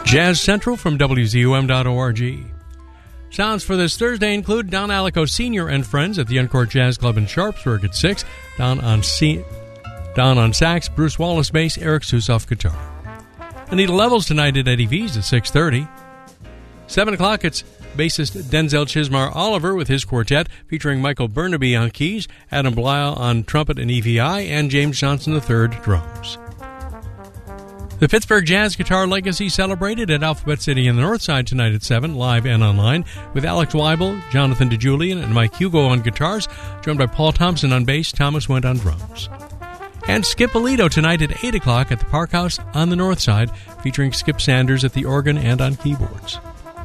Jazz Central from WZUM.org. Sounds for this Thursday include Don Alico Sr. and Friends at the Encore Jazz Club in Sharpsburg at 6. Don on sax, Bruce Wallace bass, Eric Susoff guitar. Anita Levels tonight at Eddie V's at 6:30. 7 o'clock, it's bassist Denzel Chismar Oliver with his quartet, featuring Michael Burnaby on keys, Adam Blyle on trumpet and EVI, and James Johnson III drums. The Pittsburgh Jazz Guitar Legacy celebrated at Alphabet City in the North Side tonight at 7, live and online, with Alex Weibel, Jonathan DeJulian, and Mike Hugo on guitars, joined by Paul Thompson on bass, Thomas Wendt on drums. And Skip Alito tonight at 8 o'clock at the Park House on the North Side, featuring Skip Sanders at the organ and on keyboards.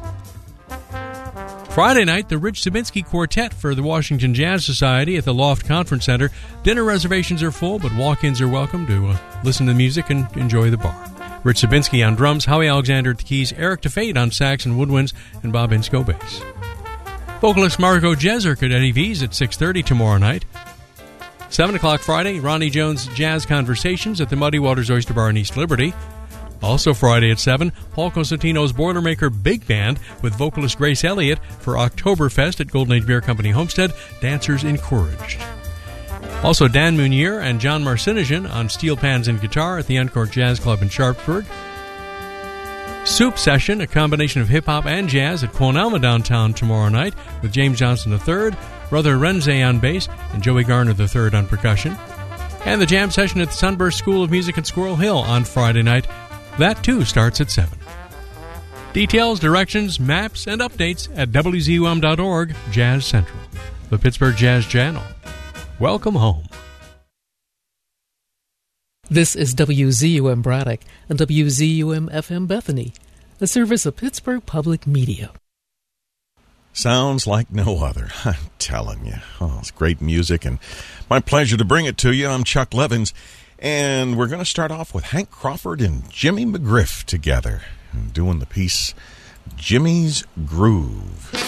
Friday night, the Rich Sabinsky Quartet for the Washington Jazz Society at the Loft Conference Center. Dinner reservations are full, but walk-ins are welcome to listen to the music and enjoy the bar. Rich Sabinsky on drums, Howie Alexander at the keys, Eric DeFate on sax and woodwinds, and Bob Insko bass. Vocalist Margot Jeserk at Eddie V's at 6:30 tomorrow night. 7 o'clock Friday, Ronnie Jones Jazz Conversations at the Muddy Waters Oyster Bar in East Liberty. Also Friday at 7, Paul Cosentino's Boilermaker Big Band with vocalist Grace Elliott for Oktoberfest at Golden Age Beer Company Homestead, Dancers Encouraged. Also Dan Munier and John Marcinosian on steel pans and guitar at the Encore Jazz Club in Sharpsburg. Soup Session, a combination of hip-hop and jazz at Quon Alma downtown tomorrow night with James Johnson III, Brother Renze on bass, and Joey Garner III on percussion. And the jam session at the Sunburst School of Music at Squirrel Hill on Friday night. That, too, starts at 7. Details, directions, maps, and updates at WZUM.org, Jazz Central, the Pittsburgh Jazz Channel. Welcome home. This is WZUM Braddock and WZUM-FM Bethany, a service of Pittsburgh Public Media. Sounds like no other, I'm telling you. Oh, it's great music, and my pleasure to bring it to you. I'm Chuck Levins. And we're going to start off with Hank Crawford and Jimmy McGriff together, doing the piece Jimmy's Groove.